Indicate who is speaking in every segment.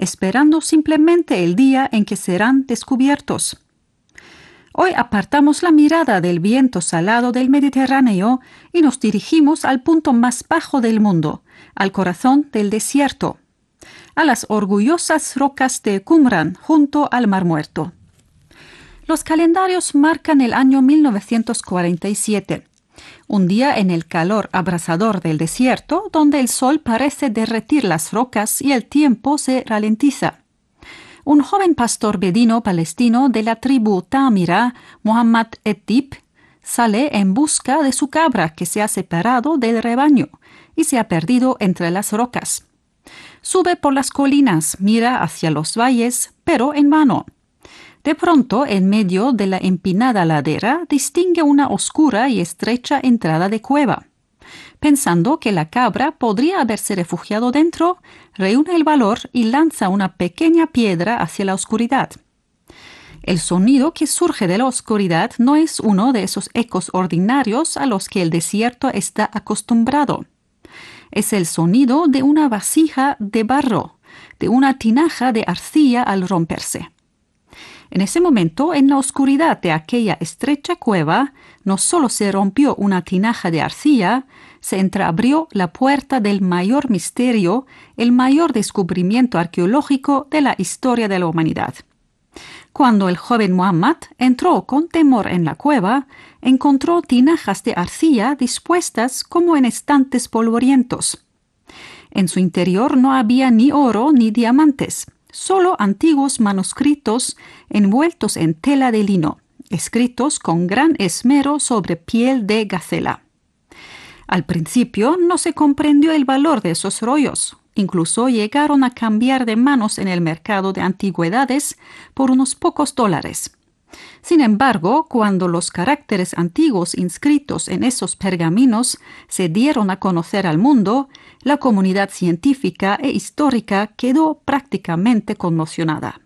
Speaker 1: esperando simplemente el día en que serán descubiertos. Hoy apartamos la mirada del viento salado del Mediterráneo y nos dirigimos al punto más bajo del mundo, al corazón del desierto, a las orgullosas rocas de Qumran junto al Mar Muerto. Los calendarios marcan el año 1947, un día en el calor abrasador del desierto donde el sol parece derretir las rocas y el tiempo se ralentiza. Un joven pastor beduino palestino de la tribu Tamira, Muhammad Edib, sale en busca de su cabra que se ha separado del rebaño y se ha perdido entre las rocas. Sube por las colinas, mira hacia los valles, pero en vano. De pronto, en medio de la empinada ladera, distingue una oscura y estrecha entrada de cueva. Pensando que la cabra podría haberse refugiado dentro, reúne el valor y lanza una pequeña piedra hacia la oscuridad. El sonido que surge de la oscuridad no es uno de esos ecos ordinarios a los que el desierto está acostumbrado. Es el sonido de una vasija de barro, de una tinaja de arcilla al romperse. En ese momento, en la oscuridad de aquella estrecha cueva, no solo se rompió una tinaja de arcilla, se entreabrió la puerta del mayor misterio, el mayor descubrimiento arqueológico de la historia de la humanidad. Cuando el joven Muhammad entró con temor en la cueva, encontró tinajas de arcilla dispuestas como en estantes polvorientos. En su interior no había ni oro ni diamantes, solo antiguos manuscritos envueltos en tela de lino, escritos con gran esmero sobre piel de gacela. Al principio no se comprendió el valor de esos rollos. Incluso llegaron a cambiar de manos en el mercado de antigüedades por unos pocos $. Sin embargo, cuando los caracteres antiguos inscritos en esos pergaminos se dieron a conocer al mundo, la comunidad científica e histórica quedó prácticamente conmocionada.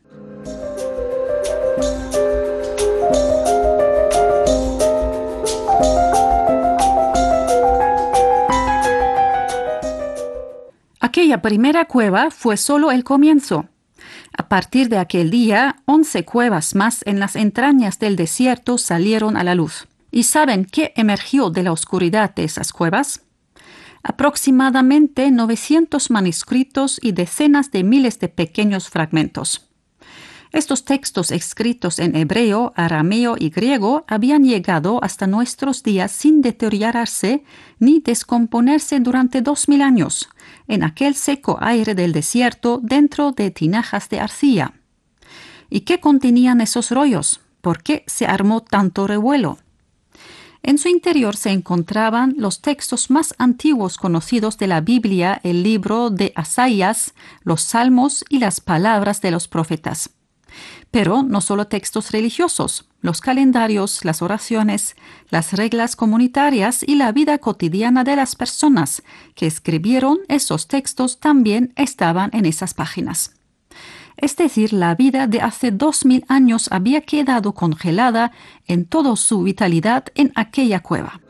Speaker 1: Aquella primera cueva fue solo el comienzo. A partir de aquel día, 11 cuevas más en las entrañas del desierto salieron a la luz. ¿Y saben qué emergió de la oscuridad de esas cuevas? Aproximadamente 900 manuscritos y decenas de miles de pequeños fragmentos. Estos textos escritos en hebreo, arameo y griego habían llegado hasta nuestros días sin deteriorarse ni descomponerse durante 2000 años, en aquel seco aire del desierto dentro de tinajas de arcilla. ¿Y qué contenían esos rollos? ¿Por qué se armó tanto revuelo? En su interior se encontraban los textos más antiguos conocidos de la Biblia, el libro de Isaías, los Salmos y las palabras de los profetas. Pero no solo textos religiosos, los calendarios, las oraciones, las reglas comunitarias y la vida cotidiana de las personas que escribieron esos textos también estaban en esas páginas. Es decir, la vida de hace 2000 años había quedado congelada en toda su vitalidad en aquella cueva.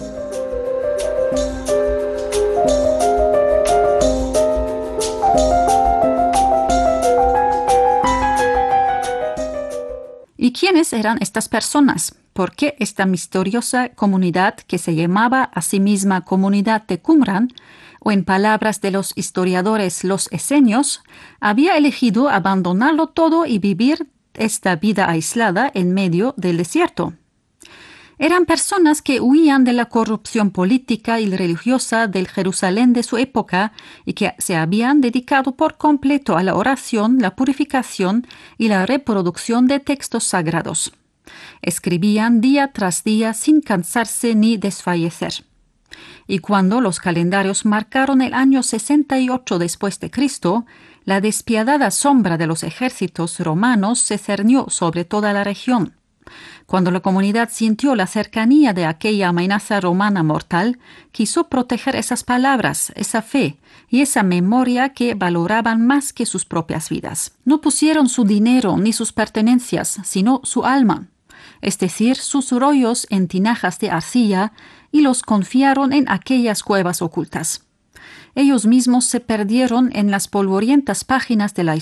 Speaker 1: ¿Y quiénes eran estas personas? ¿Por qué esta misteriosa comunidad que se llamaba a sí misma Comunidad de Qumran, o en palabras de los historiadores los esenios, había elegido abandonarlo todo y vivir esta vida aislada en medio del desierto? Eran personas que huían de la corrupción política y religiosa del Jerusalén de su época y que se habían dedicado por completo a la oración, la purificación y la reproducción de textos sagrados. Escribían día tras día sin cansarse ni desfallecer. Y cuando los calendarios marcaron el año 68 después de Cristo, la despiadada sombra de los ejércitos romanos se cernió sobre toda la región. Cuando la comunidad sintió la cercanía de aquella amenaza romana mortal, quiso proteger esas palabras, esa fe y esa memoria que valoraban más que sus propias vidas. No pusieron su dinero ni sus pertenencias, sino su alma, es decir, sus rollos en tinajas de arcilla, y los confiaron en aquellas cuevas ocultas. Ellos mismos se perdieron en las polvorientas páginas de la